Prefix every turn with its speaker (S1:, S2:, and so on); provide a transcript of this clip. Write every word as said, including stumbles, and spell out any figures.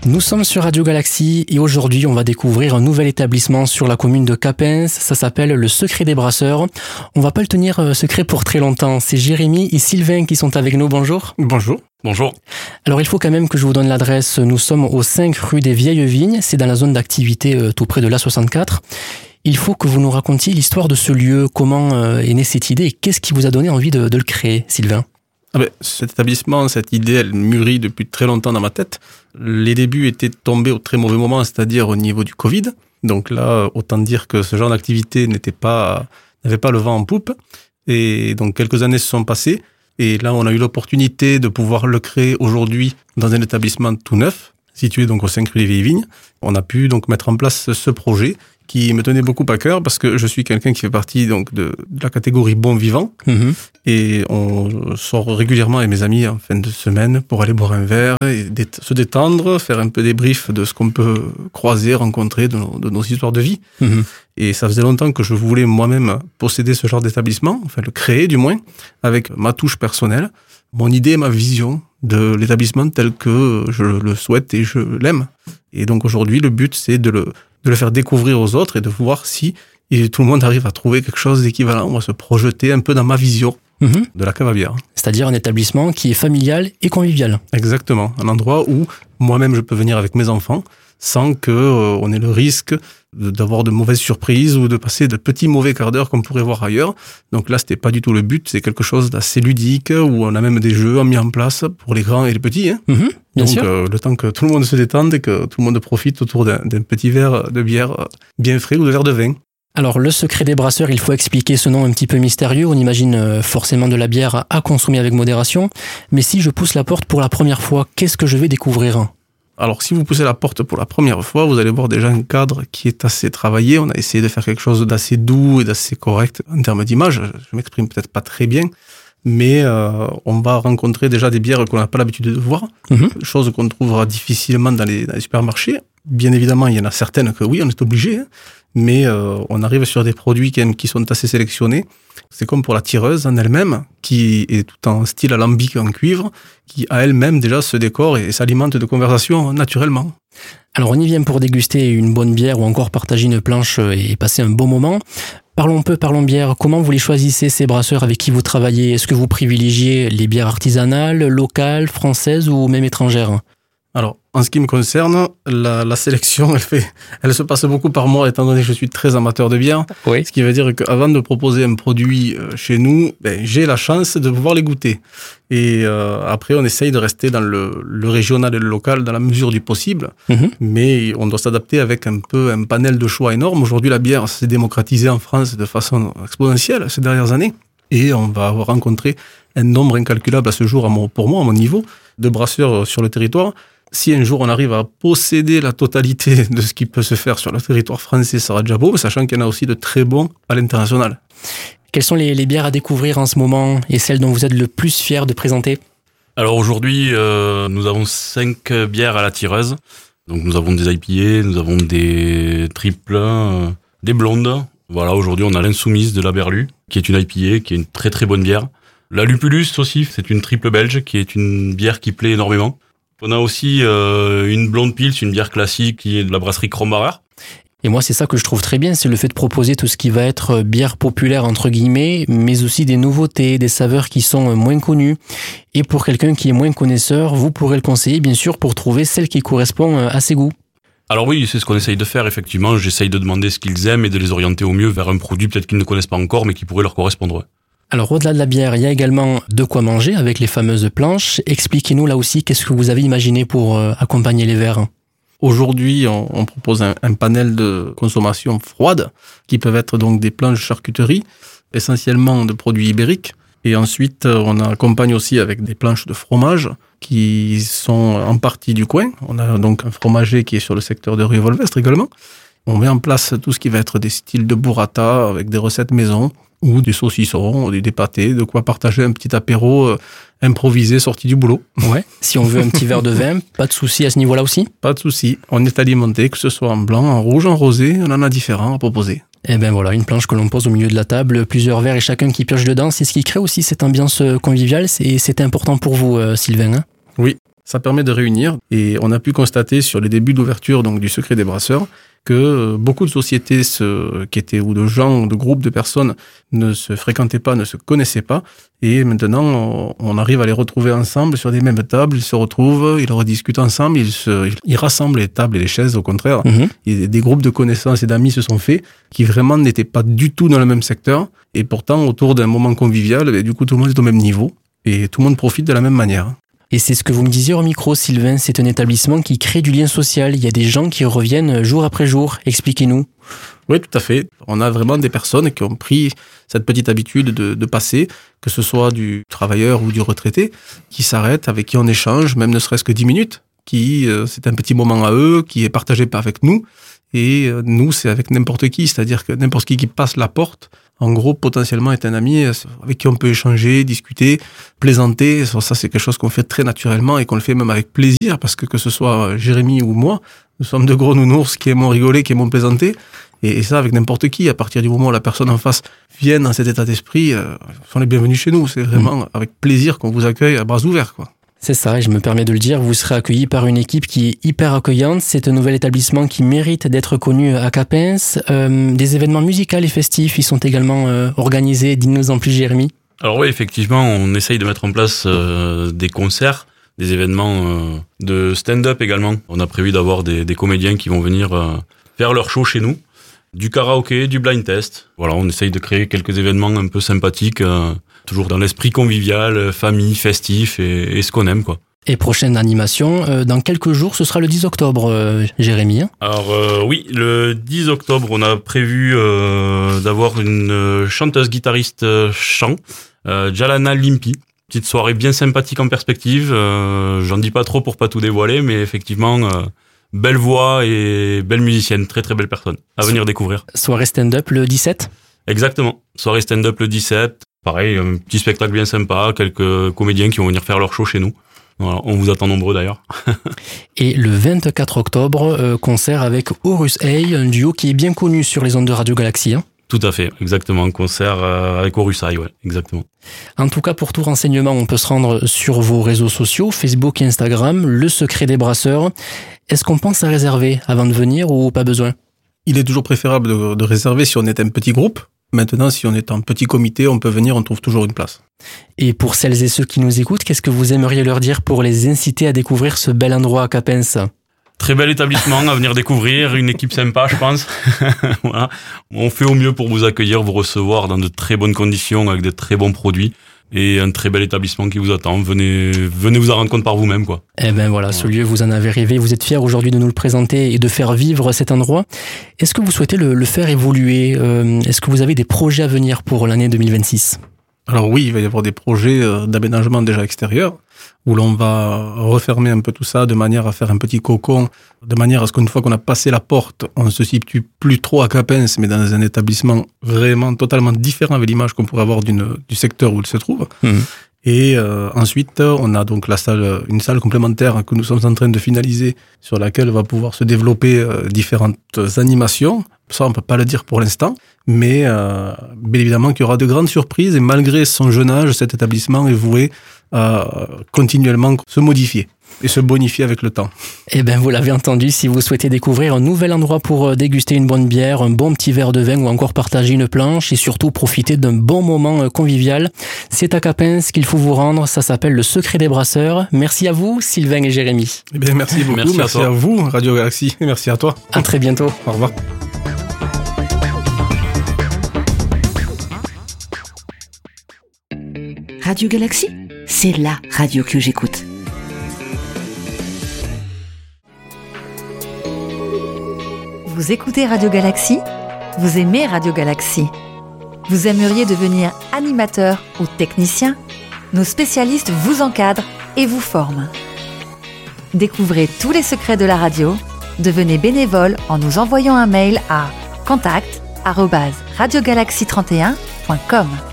S1: Nous sommes sur Radio Galaxie et aujourd'hui on va découvrir un nouvel établissement sur la commune de Capens. Ça s'appelle le Secret des Brasseurs. On va pas le tenir secret pour très longtemps. C'est Jérémy et Sylvain qui sont avec nous. Bonjour.
S2: Bonjour. Bonjour.
S1: Alors il faut quand même que je vous donne l'adresse. Nous sommes au cinq rue des Vieilles Vignes. C'est dans la zone d'activité euh, tout près de l'A soixante-quatre. Il faut que vous nous racontiez l'histoire de ce lieu. Comment euh, est née cette idée et qu'est-ce qui vous a donné envie de, de le créer, Sylvain?
S2: Ah ben, cet établissement, cette idée, elle mûrit depuis très longtemps dans ma tête. Les débuts étaient tombés au très mauvais moment, c'est-à-dire au niveau du Covid. Donc là, autant dire que ce genre d'activité n'était pas, n'avait pas le vent en poupe. Et donc quelques années se sont passées. Et là, on a eu l'opportunité de pouvoir le créer aujourd'hui dans un établissement tout neuf, situé donc au cinq rue des Vieilles Vignes. On a pu donc mettre en place ce projet qui me tenait beaucoup à cœur parce que je suis quelqu'un qui fait partie donc de, de la catégorie bon vivant. Mmh. Et on sort régulièrement avec mes amis en fin de semaine pour aller boire un verre et dé- se détendre, faire un peu débrief de ce qu'on peut croiser, rencontrer de nos, de nos histoires de vie. Mmh. Et ça faisait longtemps que je voulais moi-même posséder ce genre d'établissement, enfin le créer du moins, avec ma touche personnelle, mon idée et ma vision de l'établissement tel que je le souhaite et je l'aime. Et donc aujourd'hui, le but, c'est de le, de le faire découvrir aux autres et de voir si et tout le monde arrive à trouver quelque chose d'équivalent. On va se projeter un peu dans ma vision mmh. de la cave à bière.
S1: C'est-à-dire un établissement qui est familial et convivial.
S2: Exactement. Un endroit où moi-même je peux venir avec mes enfants sans que euh, on ait le risque de, d'avoir de mauvaises surprises ou de passer de petits mauvais quarts d'heure qu'on pourrait voir ailleurs. Donc là, c'était pas du tout le but. C'est quelque chose d'assez ludique où on a même des jeux mis en place pour les grands et les petits. Hein. Mmh, bien Donc sûr. Euh, le temps que tout le monde se détende et que tout le monde profite autour d'un, d'un petit verre de bière bien frais ou de verre de vin.
S1: Alors, le Secret des Brasseurs, il faut expliquer ce nom un petit peu mystérieux. On imagine forcément de la bière à consommer avec modération. Mais si je pousse la porte pour la première fois, qu'est-ce que je vais découvrir ?
S2: Alors, si vous poussez la porte pour la première fois, vous allez voir déjà un cadre qui est assez travaillé. On a essayé de faire quelque chose d'assez doux et d'assez correct en termes d'image. Je m'exprime peut-être pas très bien, mais euh, on va rencontrer déjà des bières qu'on n'a pas l'habitude de voir, mmh. chose qu'on trouvera difficilement dans les, dans les supermarchés. Bien évidemment, il y en a certaines que oui, on est obligé, hein, mais euh, on arrive sur des produits qui, qui sont assez sélectionnés. C'est comme pour la tireuse en elle-même, qui est tout en style alambic en cuivre, qui à elle-même déjà se décore et s'alimente de conversation naturellement.
S1: Alors on y vient pour déguster une bonne bière ou encore partager une planche et passer un bon moment. Parlons peu, parlons bière. Comment vous les choisissez, ces brasseurs avec qui vous travaillez ? Est-ce que vous privilégiez les bières artisanales, locales, françaises ou même étrangères ?
S2: Alors, en ce qui me concerne, la, la sélection, elle fait, elle se passe beaucoup par moi, étant donné que je suis très amateur de bière. Oui. Ce qui veut dire qu'avant de proposer un produit chez nous, ben, j'ai la chance de pouvoir les goûter. Et euh, après, on essaye de rester dans le, le régional et le local dans la mesure du possible. Mmh. Mais on doit s'adapter avec un peu un panel de choix énorme. Aujourd'hui, la bière s'est démocratisée en France de façon exponentielle ces dernières années. Et on va avoir rencontré un nombre incalculable à ce jour, à mon, pour moi, à mon niveau, de brasseurs sur le territoire. Si un jour on arrive à posséder la totalité de ce qui peut se faire sur le territoire français, ça sera déjà beau, sachant qu'il y en a aussi de très bons à l'international.
S1: Quelles sont les, les bières à découvrir en ce moment et celles dont vous êtes le plus fier de présenter ?
S3: Alors aujourd'hui, euh, nous avons cinq bières à la tireuse. Donc nous avons des I P A, nous avons des triples, euh, des blondes. Voilà, aujourd'hui on a l'insoumise de la Berlu, qui est une I P A, qui est une très très bonne bière. La Lupulus aussi, c'est une triple belge, qui est une bière qui plaît énormément. On a aussi euh, une blonde pils, une bière classique qui est de la brasserie Krombacher.
S1: Et moi, c'est ça que je trouve très bien, c'est le fait de proposer tout ce qui va être bière populaire, entre guillemets, mais aussi des nouveautés, des saveurs qui sont moins connues. Et pour quelqu'un qui est moins connaisseur, vous pourrez le conseiller, bien sûr, pour trouver celle qui correspond à ses goûts.
S3: Alors oui, c'est ce qu'on essaye de faire, effectivement. J'essaye de demander ce qu'ils aiment et de les orienter au mieux vers un produit peut-être qu'ils ne connaissent pas encore, mais qui pourrait leur correspondre.
S1: Alors, au-delà de la bière, il y a également de quoi manger avec les fameuses planches. Expliquez-nous là aussi, qu'est-ce que vous avez imaginé pour euh, accompagner les verres ?
S2: Aujourd'hui, on, on propose un, un panel de consommation froide qui peuvent être donc des planches charcuterie, essentiellement de produits ibériques. Et ensuite, on accompagne aussi avec des planches de fromage qui sont en partie du coin. On a donc un fromager qui est sur le secteur de Rue-Volvestre également. On met en place tout ce qui va être des styles de burrata avec des recettes maison ou des saucissons, des, des pâtés, de quoi partager un petit apéro euh, improvisé sorti du boulot.
S1: Ouais. Si on veut un petit verre de vin, pas de souci à ce niveau-là aussi ?
S2: Pas de souci. On est alimenté, que ce soit en blanc, en rouge, en rosé, on en a différents à proposer.
S1: Et ben voilà, une planche que l'on pose au milieu de la table, plusieurs verres et chacun qui pioche dedans. C'est ce qui crée aussi cette ambiance conviviale. C'est, c'est important pour vous, euh, Sylvain, hein ?
S2: Oui. Ça permet de réunir et on a pu constater sur les débuts d'ouverture donc du Secret des Brasseurs que beaucoup de sociétés se, qui étaient ou de gens ou de groupes de personnes ne se fréquentaient pas, ne se connaissaient pas et maintenant on arrive à les retrouver ensemble sur des mêmes tables, ils se retrouvent, ils rediscutent ensemble, ils, se, ils rassemblent les tables et les chaises au contraire. Mmh. Et des groupes de connaissances et d'amis se sont faits qui vraiment n'étaient pas du tout dans le même secteur et pourtant autour d'un moment convivial, et du coup tout le monde est au même niveau et tout le monde profite de la même manière.
S1: Et c'est ce que vous me disiez au micro, Sylvain, c'est un établissement qui crée du lien social. Il y a des gens qui reviennent jour après jour. Expliquez-nous.
S2: Oui, tout à fait. On a vraiment des personnes qui ont pris cette petite habitude de, de passer, que ce soit du travailleur ou du retraité, qui s'arrêtent, avec qui on échange, même ne serait-ce que dix minutes, qui euh, c'est un petit moment à eux, qui est partagé pas avec nous. Et euh, nous, c'est avec n'importe qui, c'est-à-dire que n'importe qui qui passe la porte, en gros, potentiellement est un ami avec qui on peut échanger, discuter, plaisanter. Ça, c'est quelque chose qu'on fait très naturellement et qu'on le fait même avec plaisir parce que que ce soit Jérémy ou moi, nous sommes de gros nounours qui aimons rigoler, qui aimons plaisanter. Et, et ça, avec n'importe qui, à partir du moment où la personne en face vient dans cet état d'esprit, euh, sont les bienvenus chez nous. C'est vraiment mmh. avec plaisir qu'on vous accueille à bras ouverts, quoi.
S1: C'est ça, et je me permets de le dire, vous serez accueillis par une équipe qui est hyper accueillante. C'est un nouvel établissement qui mérite d'être connu à Capens. Euh, des événements musicaux et festifs, ils sont également euh, organisés. Dis-nous en plus, Jérémy.
S3: Alors oui, effectivement, on essaye de mettre en place euh, des concerts, des événements euh, de stand-up également. On a prévu d'avoir des, des comédiens qui vont venir euh, faire leur show chez nous. Du karaoké, du blind test. Voilà, on essaye de créer quelques événements un peu sympathiques, euh, toujours dans l'esprit convivial, famille, festif et, et ce qu'on aime, quoi.
S1: Et prochaine animation, euh, dans quelques jours, ce sera le dix octobre, euh, Jérémy. Hein
S3: Alors euh, oui, le dix octobre, on a prévu euh, d'avoir une chanteuse guitariste euh, chant, euh, Jalana Limpi. Petite soirée bien sympathique en perspective. Euh, j'en dis pas trop pour pas tout dévoiler, mais effectivement... Euh, belle voix et belle musicienne, très très belle personne à venir découvrir.
S1: Soirée stand-up le dix-sept ?
S3: Exactement, soirée stand-up le dix-sept. Pareil, un petit spectacle bien sympa, quelques comédiens qui vont venir faire leur show chez nous. Voilà, on vous attend nombreux d'ailleurs.
S1: Et le vingt-quatre octobre, euh, concert avec Horus Hay, un duo qui est bien connu sur les ondes de Radio Galaxy. Hein.
S3: Tout à fait, exactement, un concert euh, avec Horus Hay, ouais, exactement.
S1: En tout cas, pour tout renseignement, on peut se rendre sur vos réseaux sociaux, Facebook et Instagram, Le Secret des Brasseurs. Est-ce qu'on pense à réserver avant de venir ou pas besoin ?
S2: Il est toujours préférable de, de réserver si on est un petit groupe. Maintenant, si on est un petit comité, on peut venir, on trouve toujours une place.
S1: Et pour celles et ceux qui nous écoutent, qu'est-ce que vous aimeriez leur dire pour les inciter à découvrir ce bel endroit à Capens ?
S3: Très bel établissement à venir découvrir, une équipe sympa, je pense. Voilà. On fait au mieux pour vous accueillir, vous recevoir dans de très bonnes conditions, avec de très bons produits. Et un très bel établissement qui vous attend. Venez, venez vous en rendre compte par vous-même, quoi.
S1: Eh ben voilà, ce lieu, vous en avez rêvé. Vous êtes fiers aujourd'hui de nous le présenter et de faire vivre cet endroit. Est-ce que vous souhaitez le, le faire évoluer ? euh, Est-ce que vous avez des projets à venir pour l'année deux mille vingt-six ?
S2: Alors oui, il va y avoir des projets d'aménagement déjà extérieurs, où l'on va refermer un peu tout ça de manière à faire un petit cocon, de manière à ce qu'une fois qu'on a passé la porte, on ne se situe plus trop à Capens, mais dans un établissement vraiment totalement différent avec l'image qu'on pourrait avoir d'une, du secteur où il se trouve. Mmh. Et euh, ensuite, on a donc la salle, une salle complémentaire que nous sommes en train de finaliser, sur laquelle va pouvoir se développer euh, différentes animations. Ça, on peut pas le dire pour l'instant, mais euh, bien évidemment qu'il y aura de grandes surprises. Et malgré son jeune âge, cet établissement est voué à continuellement se modifier et se bonifier avec le temps.
S1: Eh ben, vous l'avez entendu, si vous souhaitez découvrir un nouvel endroit pour déguster une bonne bière, un bon petit verre de vin ou encore partager une planche et surtout profiter d'un bon moment convivial, c'est à Capens qu'il faut vous rendre. Ça s'appelle Le Secret des Brasseurs. Merci à vous, Sylvain et Jérémy.
S2: Eh bien, merci beaucoup. Merci, merci à, à vous, Radio Galaxy. Et merci à toi.
S1: À très bientôt.
S2: Au revoir.
S4: Radio Galaxy, c'est la radio que j'écoute.
S5: Vous écoutez Radio Galaxy ? Vous aimez Radio Galaxy ? Vous aimeriez devenir animateur ou technicien ? Nos spécialistes vous encadrent et vous forment. Découvrez tous les secrets de la radio. Devenez bénévole en nous envoyant un mail à contact arobase radio galaxy trente et un point com.